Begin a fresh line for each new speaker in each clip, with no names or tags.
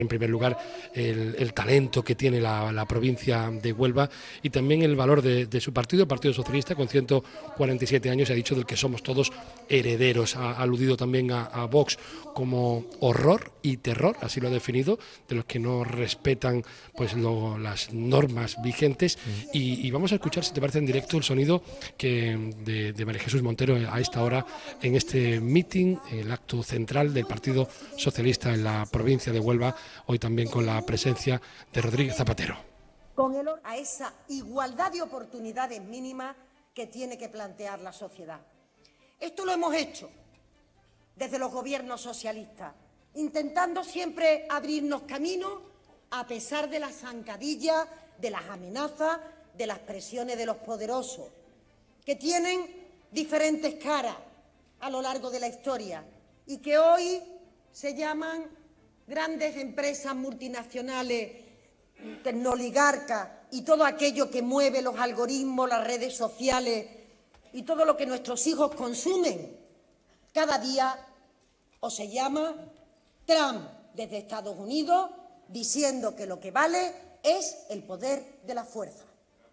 En primer lugar, el talento que tiene la provincia de Huelva y también el valor de su partido, el Partido Socialista, con 147 años, y ha dicho del que somos todos herederos. Ha aludido también a Vox como horror y terror, así lo ha definido, de los que no respetan pues las normas vigentes. Y vamos a escuchar, si te parece, en directo el sonido de María Jesús Montero a esta hora en este meeting, el acto central del Partido Socialista en la provincia de Huelva, hoy también con la presencia de Rodríguez Zapatero.
Con a esa igualdad de oportunidades mínimas que tiene que plantear la sociedad. Esto lo hemos hecho desde los gobiernos socialistas, intentando siempre abrirnos camino a pesar de las zancadillas, de las amenazas, de las presiones de los poderosos, que tienen diferentes caras a lo largo de la historia y que hoy se llaman grandes empresas multinacionales, tecnoligarcas y todo aquello que mueve los algoritmos, las redes sociales y todo lo que nuestros hijos consumen cada día, o se llama Trump desde Estados Unidos diciendo que lo que vale es el poder de la fuerza.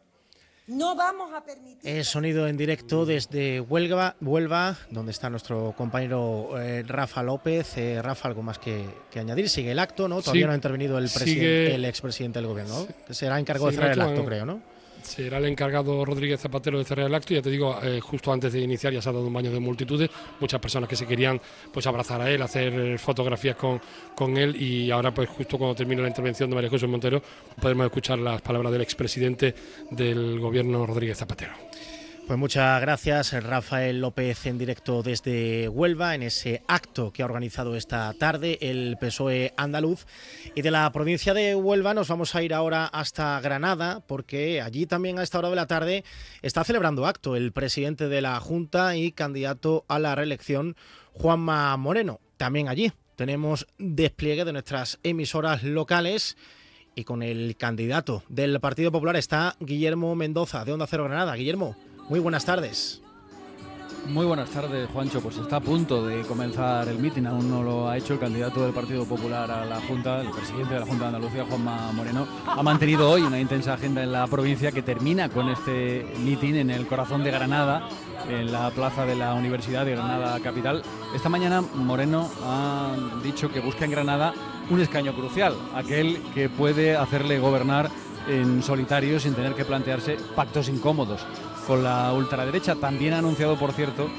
No vamos a permitir...
Sonido en directo desde Huelva, donde está nuestro compañero Rafa López. Rafa, algo más que añadir. Sigue el acto, ¿no? Todavía no ha intervenido el expresidente del gobierno, ¿no? Que será encargado de cerrar el acto, creo, ¿no?
Será el encargado Rodríguez Zapatero de cerrar el acto. Ya te digo, justo antes de iniciar ya se ha dado un baño de multitudes, muchas personas que se querían pues abrazar a él, hacer fotografías con él, y ahora pues justo cuando termine la intervención de María Jesús Montero podemos escuchar las palabras del expresidente del gobierno, Rodríguez Zapatero.
Pues muchas gracias, Rafael López, en directo desde Huelva, en ese acto que ha organizado esta tarde el PSOE andaluz. Y de la provincia de Huelva nos vamos a ir ahora hasta Granada, porque allí también a esta hora de la tarde está celebrando acto el presidente de la Junta y candidato a la reelección, Juanma Moreno. También allí tenemos despliegue de nuestras emisoras locales, y con el candidato del Partido Popular está Guillermo Mendoza, de Onda Cero Granada. Guillermo, muy buenas tardes.
Muy buenas tardes, Juancho. Pues está a punto de comenzar el mitin, aún no lo ha hecho el candidato del Partido Popular a la Junta, el presidente de la Junta de Andalucía, Juanma Moreno. Ha mantenido hoy una intensa agenda en la provincia que termina con este mitin en el corazón de Granada, en la plaza de la Universidad de Granada capital. Esta mañana Moreno ha dicho que busca en Granada un escaño crucial, aquel que puede hacerle gobernar en solitario sin tener que plantearse pactos incómodos con la ultraderecha. También ha anunciado, por cierto,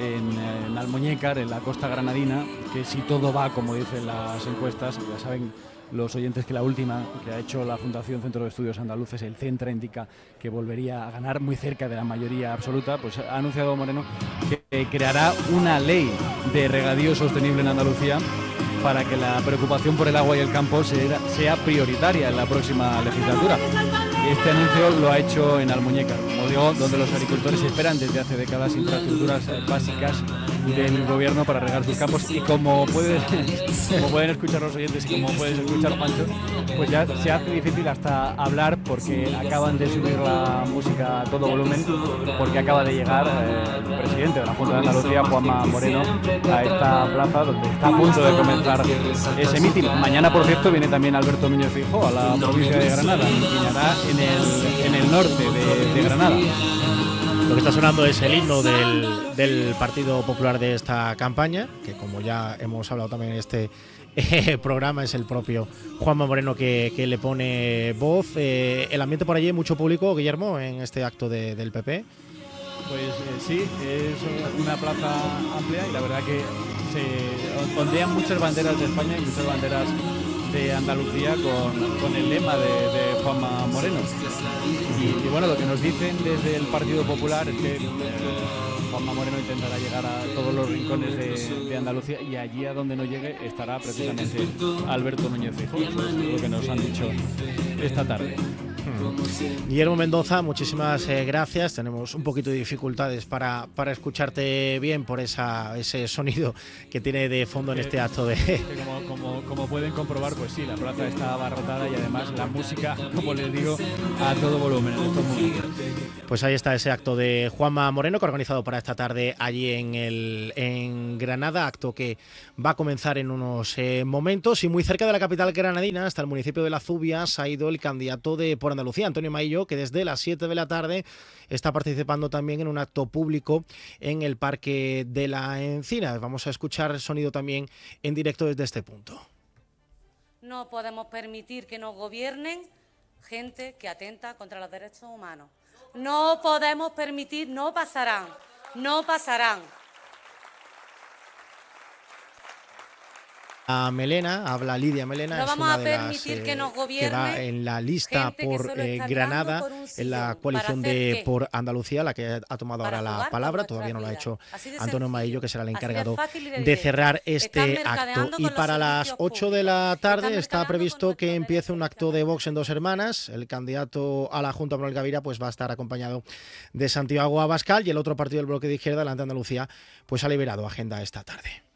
en Almuñécar, en la costa granadina, que si todo va como dicen las encuestas, ya saben los oyentes que la última que ha hecho la Fundación Centro de Estudios Andaluces, el Centra, indica que volvería a ganar muy cerca de la mayoría absoluta. Pues ha anunciado Moreno que creará una ley de regadío sostenible en Andalucía para que la preocupación por el agua y el campo sea prioritaria en la próxima legislatura. Este anuncio lo ha hecho en Almuñécar, como digo, donde los agricultores esperan desde hace décadas infraestructuras básicas del gobierno para regar sus campos, y como pueden escuchar los oyentes y como puedes escuchar, Pancho, pues ya se hace difícil hasta hablar, porque acaban de subir la música a todo volumen, porque acaba de llegar el presidente de la Junta de Andalucía, Juanma Moreno, a esta plaza donde está a punto de comenzar ese mitin. Mañana, por cierto, viene también Alberto Núñez Feijóo a la provincia de Granada, mitinará en el norte de Granada.
Lo que está sonando es el himno del Partido Popular de esta campaña, que como ya hemos hablado también en este programa, es el propio Juanma Moreno que le pone voz. El ambiente por allí, mucho público, Guillermo, en este acto del PP.
Pues sí, es una plaza amplia y la verdad que se ondean muchas banderas de España y muchas banderas de Andalucía con el lema de Juanma Moreno. Y bueno, lo que nos dicen desde el Partido Popular es que Juanma Moreno intentará llegar a todos los rincones de Andalucía, y allí a donde no llegue estará precisamente Alberto Núñez Feijóo. Eso es lo que nos han dicho esta tarde.
Guillermo Mendoza, muchísimas gracias. Tenemos un poquito de dificultades para escucharte bien por ese sonido que tiene de fondo en este acto de...
Como pueden comprobar, pues sí, la plaza está abarrotada y además la música, como les digo, a todo volumen en estos momentos.
Pues ahí está ese acto de Juanma Moreno, que ha organizado para esta tarde allí en Granada, acto que va a comenzar en unos momentos. Y muy cerca de la capital granadina, hasta el municipio de La Zubia, se ha ido el candidato de Por Andalucía, Antonio Maillo, que desde las 7 de la tarde está participando también en un acto público en el Parque de la Encina. Vamos a escuchar el sonido también en directo desde este punto.
No podemos permitir que nos gobiernen gente que atenta contra los derechos humanos. No podemos permitir, no pasarán.
Habla Lidia Melena,
no
es
vamos
una
a
de
permitir
las
que nos
que
gobierne
va en la lista por Granada, por en la coalición de Por Andalucía, la que ha tomado ahora la palabra. Todavía no lo ha hecho Antonio Maillo, que será el encargado de cerrar este acto. Y para las 8 de la tarde está previsto que empiece un acto de Vox en Dos Hermanas. El candidato a la Junta, Manuel Gavira, pues va a estar acompañado de Santiago Abascal, y el otro partido del bloque de izquierda, Adelante Andalucía, pues ha liberado agenda esta tarde.